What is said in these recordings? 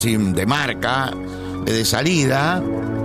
de marca, de salida,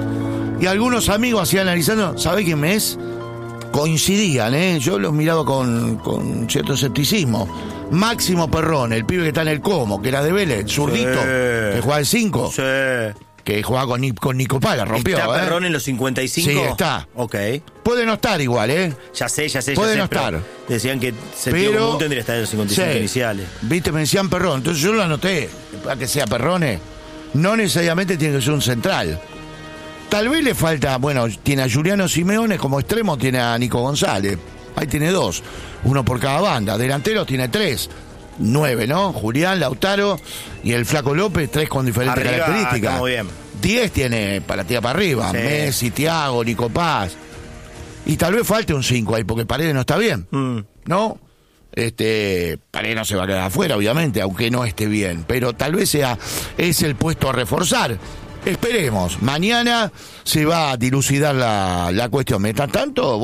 y algunos amigos así analizando, ¿sabe quién es? Coincidían, yo los miraba con cierto escepticismo. Máximo Perrone, el pibe que está en el Como, que era de Vélez, zurdito, que jugaba el 5. Sí. Que jugaba con Nico Pala, rompió. ¿Está Perrone en los 55? Sí, está. Ok. Puede no estar igual, Ya sé. Puede ya no sé, pero estar. Decían que sentido común tendría que estar en los 55 sí, iniciales. Viste, me decían Perrone, entonces yo lo anoté. Para que sea Perrone, no necesariamente tiene que ser un central. Tal vez le falta, tiene a Juliano Simeone como extremo, tiene a Nico González. Ahí tiene 2, uno por cada banda. Delanteros tiene 3. 9, ¿no? Julián, Lautaro y el Flaco López, 3 con diferentes características. Muy bien. 10 tiene para tirar para arriba. Sí. Messi, Thiago, Nico Paz. Y tal vez falte un 5 ahí, porque Paredes no está bien. ¿No? Paredes no se va a quedar afuera, obviamente, aunque no esté bien. Pero tal vez es el puesto a reforzar. Esperemos. Mañana se va a dilucidar la cuestión. Mientras tanto,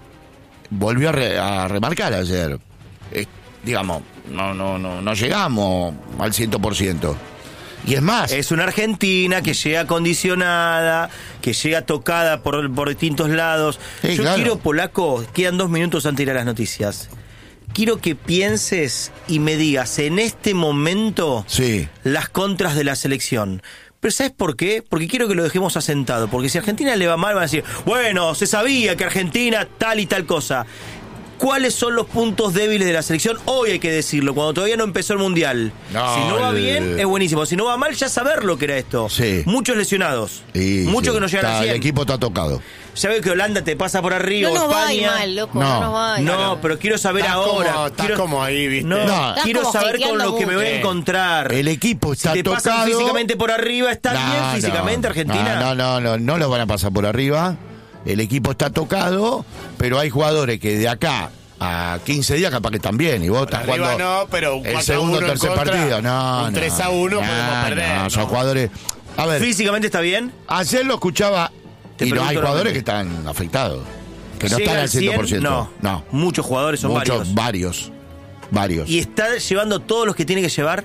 volvió a remarcar ayer. Digamos, no llegamos al 100%. Y es más, es una Argentina que llega condicionada, que llega tocada por distintos lados. Sí, yo claro. quiero, Polaco, quedan 2 minutos antes de ir a las noticias. Quiero que pienses y me digas en este momento las contras de la selección. Pero ¿sabes por qué? Porque quiero que lo dejemos asentado. Porque si a Argentina le va mal, van a decir, se sabía que Argentina tal y tal cosa. ¿Cuáles son los puntos débiles de la selección? Hoy hay que decirlo, cuando todavía no empezó el Mundial. Si no va bien, es buenísimo. Si no va mal, ya saber lo que era esto. Sí. Muchos lesionados. Muchos que no llegan a 100. El equipo está tocado. Ya veo que Holanda te pasa por arriba, no España. Va a ir mal, loco, no va a ir. No, pero quiero saber ahora. Estás como ahí, ¿viste? Quiero saber con lo que me voy a encontrar. El equipo está si te tocado. Pasan físicamente por arriba, ¿está bien físicamente Argentina? No los van a pasar por arriba. El equipo está tocado, pero hay jugadores que de acá a 15 días capaz que están bien. Y vos estás jugando pero el segundo o tercer partido. Un 3-1 podemos perder. No, son jugadores. A ver, ¿físicamente está bien? Ayer lo escuchaba y no hay jugadores que están afectados. Que no están al 100%. No. Muchos jugadores son varios. ¿Y está llevando todos los que tiene que llevar?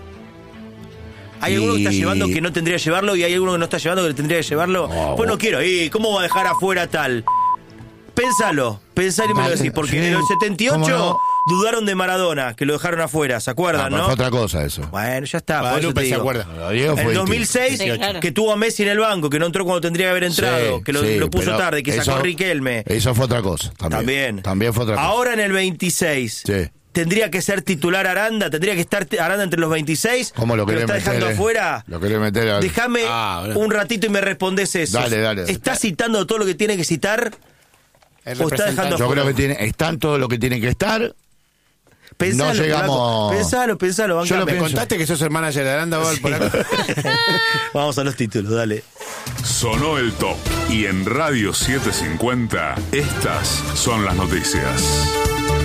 ¿Hay alguno que está llevando que no tendría que llevarlo y hay alguno que no está llevando que tendría que llevarlo? No quiero. ¿Cómo va a dejar afuera tal? Pensalo y me lo decís, porque en el 78 dudaron de Maradona, que lo dejaron afuera, ¿se acuerdan, no? Fue otra cosa eso. Bueno, ya está. Guadalupe se acuerda. En 2006, que tuvo a Messi en el banco, que no entró cuando tendría que haber entrado, que lo puso tarde, que sacó a Riquelme. Eso fue otra cosa. También fue otra cosa. Ahora en el 26... ¿Tendría que ser titular Aranda? ¿Tendría que estar Aranda entre los 26? ¿Cómo lo querés está dejando afuera? Lo querés meter Déjame un ratito y me respondes eso. Dale. ¿Está citando todo lo que tiene que citar? ¿O está dejando Yo afuera? creo que están todo lo que tienen que estar. Pensalo, no llegamos. Pensalo. Yo me contaste que sos el manager de Aranda, Polaco. Vamos a los títulos, dale. Sonó el top. Y en Radio 750, estas son las noticias.